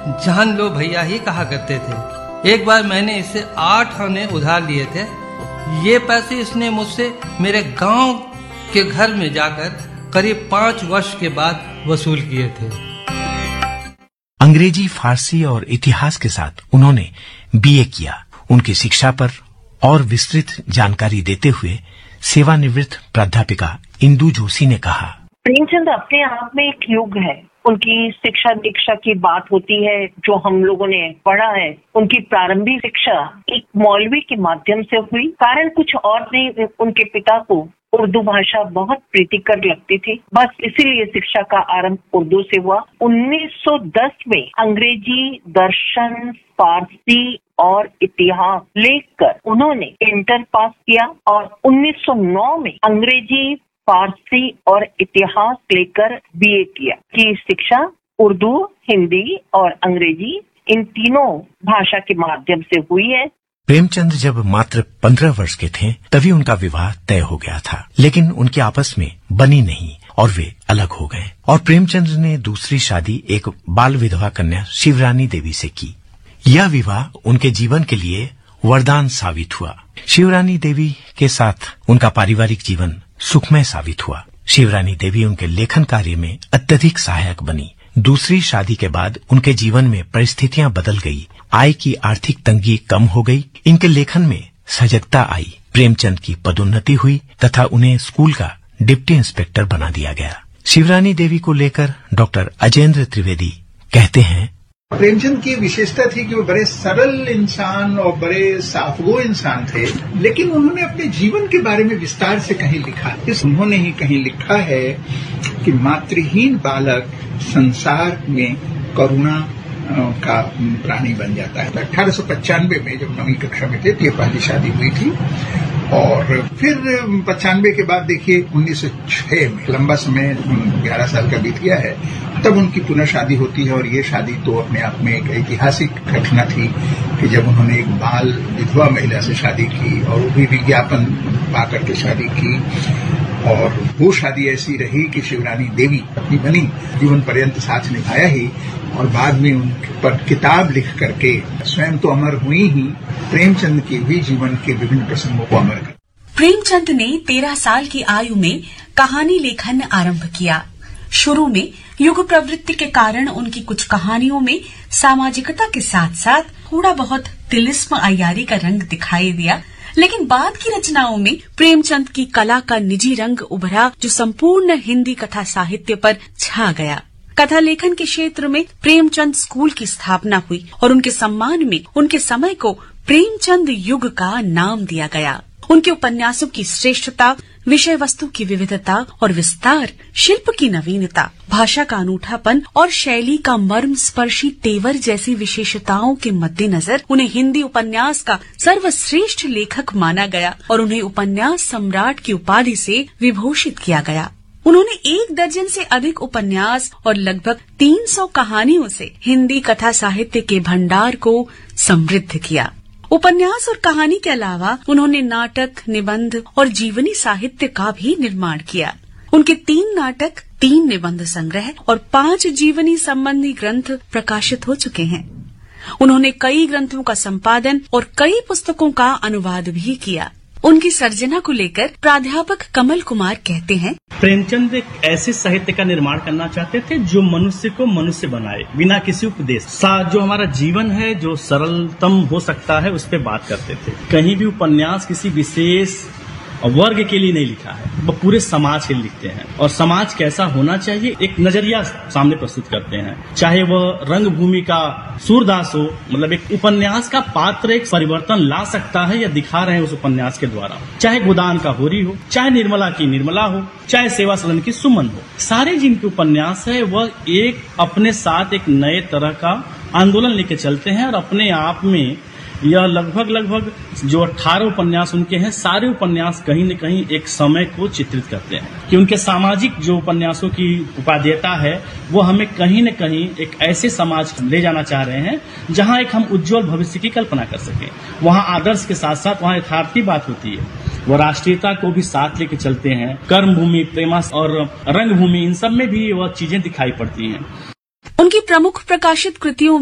जान लो भैया ही कहा करते थे। एक बार मैंने इससे 8 आने उधार लिए थे। ये पैसे इसने मुझसे मेरे गांव के घर में जाकर करीब 5 वर्ष के बाद वसूल किए थे। अंग्रेजी, फारसी और इतिहास के साथ उन्होंने बीए किया। उनकी शिक्षा पर और विस्तृत जानकारी देते हुए सेवानिवृत्त प्राध्यापिका इंदु जोशी ने कहा, प्रेमचंद अपने आप में एक युग है। उनकी शिक्षा दीक्षा की बात होती है जो हम लोगों ने पढ़ा है। उनकी प्रारंभिक शिक्षा एक मौलवी के माध्यम से हुई। कारण कुछ और नहीं, उनके पिता को उर्दू भाषा बहुत प्रीतिकर लगती थी, बस इसीलिए शिक्षा का आरंभ उर्दू से हुआ। 1910 में अंग्रेजी, दर्शन, फारसी और इतिहास लेकर उन्होंने इंटर पास किया और 1909 में अंग्रेजी, फारसी और इतिहास लेकर बीए किया। की शिक्षा उर्दू, हिंदी और अंग्रेजी इन तीनों भाषा के माध्यम से हुई है। प्रेमचंद जब मात्र 15 वर्ष के थे तभी उनका विवाह तय हो गया था, लेकिन उनकी आपस में बनी नहीं और वे अलग हो गए। और प्रेमचंद ने दूसरी शादी एक बाल विधवा कन्या शिवरानी देवी से की। यह विवाह उनके जीवन के लिए वरदान साबित हुआ। शिवरानी देवी के साथ उनका पारिवारिक जीवन सुखमय साबित हुआ। शिवरानी देवी उनके लेखन कार्य में अत्यधिक सहायक बनी। दूसरी शादी के बाद उनके जीवन में परिस्थितियां बदल गई। आय की आर्थिक तंगी कम हो गई। इनके लेखन में सजगता आई। प्रेमचंद की पदोन्नति हुई तथा उन्हें स्कूल का डिप्टी इंस्पेक्टर बना दिया गया। शिवरानी देवी को लेकर डॉक्टर अजेंद्र त्रिवेदी कहते हैं, प्रेमचंद की विशेषता थी कि वो बड़े सरल इंसान और बड़े साफगो इंसान थे, लेकिन उन्होंने अपने जीवन के बारे में विस्तार से कहीं लिखा। उन्होंने ही कहीं लिखा है कि मातृहीन बालक संसार में करुणा का प्राणी बन जाता है। 1895 में जब 9वीं कक्षा में थे तो ये पहली शादी हुई थी और फिर 95 के बाद देखिए 1906 में, लंबा समय 11 साल का बीत गया है, तब उनकी पुनः शादी होती है। और ये शादी तो अपने आप में एक ऐतिहासिक घटना थी कि जब उन्होंने एक बाल विधवा महिला से शादी की और वो भी विज्ञापन पाकर के शादी की। और वो शादी ऐसी रही कि शिवरानी देवी अपनी बनी, जीवन पर्यंत साथ निभाया ही और बाद में उन पर किताब लिख करके स्वयं तो अमर हुई ही, प्रेमचंद के भी जीवन के विभिन्न प्रसंगों को अमर कर। प्रेमचंद ने 13 साल की आयु में कहानी लेखन आरंभ किया। शुरू में युग प्रवृत्ति के कारण उनकी कुछ कहानियों में सामाजिकता के साथ साथ थोड़ा बहुत तिलिस्म अय्यारी का रंग दिखाई दिया, लेकिन बाद की रचनाओं में प्रेमचंद की कला का निजी रंग उभरा जो संपूर्ण हिंदी कथा साहित्य पर छा गया। कथा लेखन के क्षेत्र में प्रेमचंद स्कूल की स्थापना हुई और उनके सम्मान में उनके समय को प्रेमचंद युग का नाम दिया गया। उनके उपन्यासों की श्रेष्ठता, विषय वस्तु की विविधता और विस्तार, शिल्प की नवीनता, भाषा का अनूठापन और शैली का मर्म स्पर्शी तेवर जैसी विशेषताओं के मद्देनजर उन्हें हिंदी उपन्यास का सर्वश्रेष्ठ लेखक माना गया और उन्हें उपन्यास सम्राट की उपाधि से विभूषित किया गया। उन्होंने 1 दर्जन से अधिक उपन्यास और लगभग 300 कहानियों से हिंदी कथा साहित्य के भंडार को समृद्ध किया। उपन्यास और कहानी के अलावा उन्होंने नाटक, निबंध और जीवनी साहित्य का भी निर्माण किया। उनके 3 नाटक, 3 निबंध संग्रह और 5 जीवनी संबंधी ग्रंथ प्रकाशित हो चुके हैं। उन्होंने कई ग्रंथों का संपादन और कई पुस्तकों का अनुवाद भी किया। उनकी सर्जना को लेकर प्राध्यापक कमल कुमार कहते हैं, प्रेमचंद एक ऐसे साहित्य का निर्माण करना चाहते थे जो मनुष्य को मनुष्य बनाए बिना किसी उपदेश। जो हमारा जीवन है जो सरलतम हो सकता है उस पर बात करते थे। कहीं भी उपन्यास किसी विशेष वर्ग के लिए नहीं लिखा है, वो पूरे समाज के लिए लिखते हैं और समाज कैसा होना चाहिए एक नजरिया सामने प्रस्तुत करते हैं। चाहे वह रंगभूमि का सूरदास हो, मतलब एक उपन्यास का पात्र एक परिवर्तन ला सकता है या दिखा रहे हैं उस उपन्यास के द्वारा। चाहे गोदान का होरी हो, चाहे निर्मला की निर्मला हो, चाहे सेवा सदन की सुमन हो, सारे जिनके उपन्यास है वह एक अपने साथ एक नए तरह का आंदोलन लेके चलते हैं और अपने आप में यह लगभग जो 18 उपन्यास उनके हैं, सारे उपन्यास कहीं न कहीं एक समय को चित्रित करते हैं कि उनके सामाजिक जो उपन्यासों की उपादेयता है वो हमें कहीं न कहीं एक ऐसे समाज ले जाना चाह रहे हैं जहां एक हम उज्जवल भविष्य की कल्पना कर सकें। वहां आदर्श के साथ साथ वहां यथार्थी बात होती है। वो राष्ट्रीयता को भी साथ लेके चलते हैं। कर्मभूमि, प्रेमा और रंगभूमि, इन सब में भी वह चीजें दिखाई पड़ती हैं। उनकी प्रमुख प्रकाशित कृतियों